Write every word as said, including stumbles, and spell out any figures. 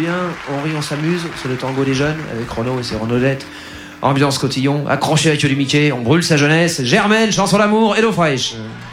bien, on rit, on s'amuse, c'est le tango des jeunes, avec Renaud et ses Renaudettes. Ambiance cotillon, accroché avec du Mickey, on brûle sa jeunesse, Germaine, chanson d'amour et d'eau fraîche.